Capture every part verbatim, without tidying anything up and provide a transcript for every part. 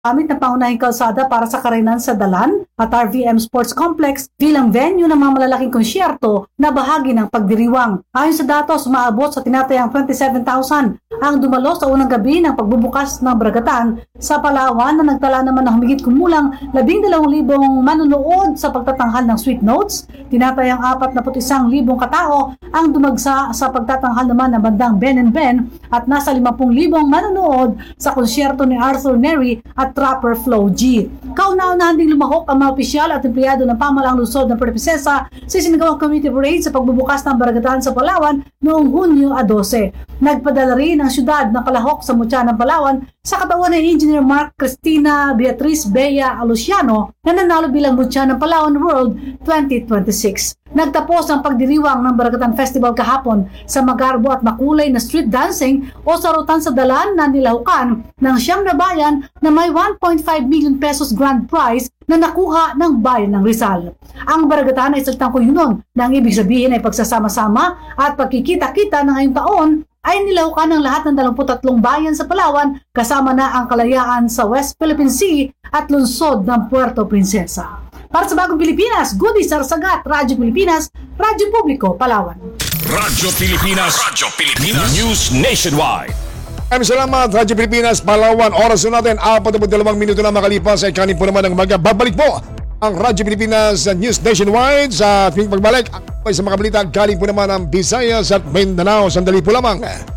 gamit ng pangunahing kalsada para sa karaynan sa Dalan at R V M Sports Complex bilang venue ng mga malalaking konsyerto na bahagi ng pagdiriwang. Ayon sa datos, maabot sa tinatayang twenty-seven thousand ang dumalo sa unang gabi ng pagbubukas ng Bragatan sa Palawan na nagtala naman ng humigit kumulang labing dalawang libong manunood sa pagtatanghal ng Sweet Notes. Tinatayang apat na isang libong katao ang dumagsa sa pagtatanghal naman ng bandang Ben and Ben at nasa limampung libong manunood sa konsyerto ni Arthur Neri at Trapper Flo G. Kauna-unahan ding lumahok ang mga opisyal at empleyado ng pamalaang lungsod ng Puerto Princesa sa isinagawang community parade sa pagbubukas ng Bragatan sa Palawan noong Hunyo twelve. Nagpadala rin ang syudad ng kalahok sa mutya ng Palawan sa katawan ni Engineer Mark Cristina Beatriz Bea Aluciano na nanalo bilang mutya ng Palawan World twenty twenty-six. Nagtapos ang pagdiriwang ng Bragatan Festival kahapon sa magarbo at makulay na street dancing o sarutan sa Dalan na nilahukan ng siyam na bayan na may one point five million pesos grand prize na nakuha ng bayan ng Rizal. Ang Bragatan ay salitang kuyunon na ang ibig sabihin ay pagsasama-sama at pagkikita-kita na ngayong taon ay nilahukan ng lahat ng dalawampu't-tatlong bayan sa Palawan kasama na ang Kalayaan sa West Philippine Sea at lungsod ng Puerto Princesa. Para sa Bagong Pilipinas, Goody Sarsagat, Radyo Pilipinas, Radyo Publiko, Palawan. Radyo Pilipinas, Radyo Pilipinas, News Nationwide. Maraming salamat, Radyo Pilipinas, Palawan. Oras na natin, apat na dalawang minuto na makalipas ay kanin po naman ng umaga. Babalik po ang Radyo Pilipinas News Nationwide sa ating pagbalik. Ay sa mga balita, galing po naman ang Visayas at Mindanao. Sandali po lamang.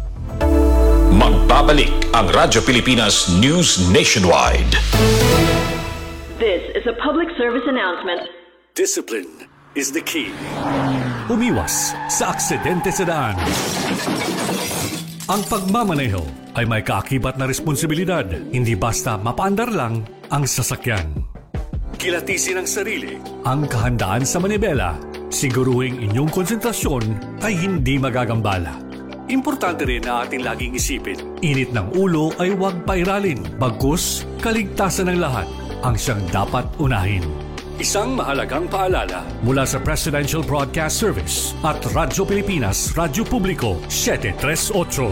Magbabalik ang Radyo Pilipinas News Nationwide. This is a public service announcement. Discipline is the key. Umiwas sa aksidente sa daan. Ang pagmamaneho ay may kaakibat na responsibilidad. Hindi basta mapaandar lang ang sasakyan. Kilatisin ang sarili. Ang kahandaan sa manibela. Siguruhing inyong konsentrasyon ay hindi magagambala. Importante rin na ating laging isipin. Init ng ulo ay huwag pairalin. Bagkus, kaligtasan ng lahat ang siyang dapat unahin. Isang mahalagang paalala mula sa Presidential Broadcast Service at Radyo Pilipinas, Radyo Publiko, seven three eight.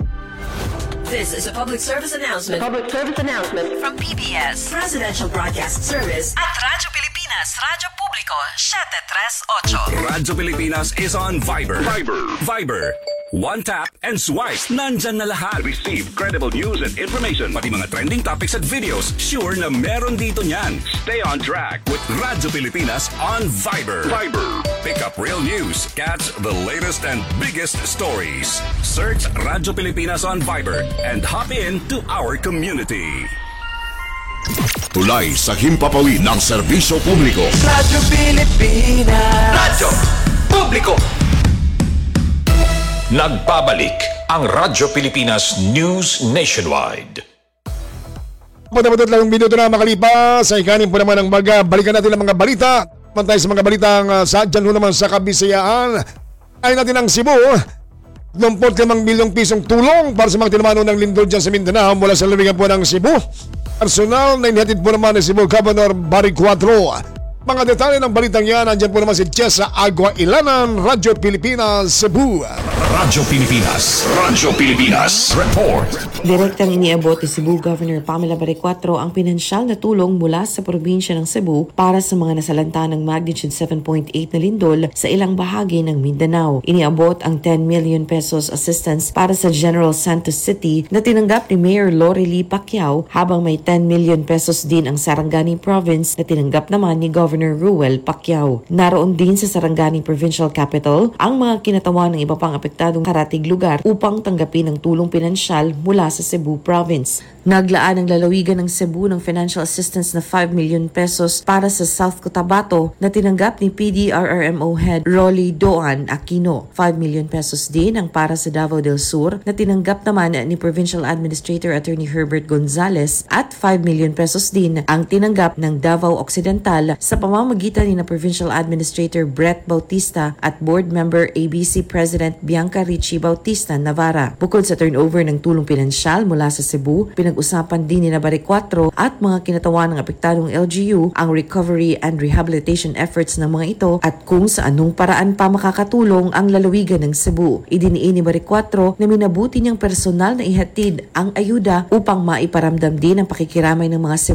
This is a public service announcement. A public service announcement From P B S, Presidential Broadcast Service at Radyo Pilipinas, Radyo Publiko, seven three eight. Radyo Pilipinas is on Viber. Viber. Viber. One tap and swipe. Nandyan na lahat. Receive credible news and information. Pati mga trending topics at videos. Sure na meron dito niyan. Stay on track with Radyo Pilipinas on Viber. Viber. Pick up real news. Catch the latest and biggest stories. Search Radyo Pilipinas on Viber and hop in to our community. Tulay sa himpapawid ng serbisyo publiko. Radyo Pilipinas. Radyo Publiko. Nagbabalik ang Radyo Pilipinas News Nationwide. Patapatot lang minuto na makalipas sa ikanin po naman ang baga. Balikan natin ang mga balita. Pantay sa mga balitang uh, sa dyan naman sa Kabisayaan. Ay natin ang Cebu. twenty-five milyong pisong tulong para sa mga tinamano ng lindol dyan sa Mindanao mula sa lalawigan po ng Cebu. Personal na inihatid po naman ng Cebu Governor Barry Cuatro. Mga detalye ng balitang yan, andyan po naman si Chesa Agua Ilanan, Radyo Pilipinas, Cebu. Radyo Pilipinas, Radyo Pilipinas, Report. Direktang iniabot ni Cebu Governor Pamela Barry Cuatro ang pinansyal na tulong mula sa probinsya ng Cebu para sa mga nasalanta ng magnitude seven point eight na lindol sa ilang bahagi ng Mindanao. Iniabot ang ten million pesos assistance para sa General Santos City na tinanggap ni Mayor Lori Lee Pacquiao, habang may ten million pesos din ang Sarangani Province na tinanggap naman ni Governor Ruel Pacquiao. Naroon din sa Sarangani Provincial Capital ang mga kinatawan ng iba pang apektadong karatig lugar upang tanggapin ang tulong pinansyal mula sa Cebu Province. Naglaan ang lalawigan ng Cebu ng financial assistance na five million pesos para sa South Cotabato na tinanggap ni P D R R M O Head Rolly Doan Aquino. five million pesos din ang para sa Davao del Sur na tinanggap naman ni Provincial Administrator Attorney Herbert Gonzales, at five million pesos din ang tinanggap ng Davao Occidental sa pamamagitan ni na Provincial Administrator Brett Bautista at Board Member A B C President Bianca Ricci Bautista Navarra. Bukod sa turnover ng tulong pinansyal mula sa Cebu, pinag Pinag-usapan din ni Baricuatro at mga kinatawan ng apektadong L G U ang recovery and rehabilitation efforts ng mga ito at kung sa anong paraan pa makakatulong ang lalawigan ng Cebu. Idiniin ni Baricuatro na minabuti niyang personal na ihatid ang ayuda upang maiparamdam din ang pakikiramay ng mga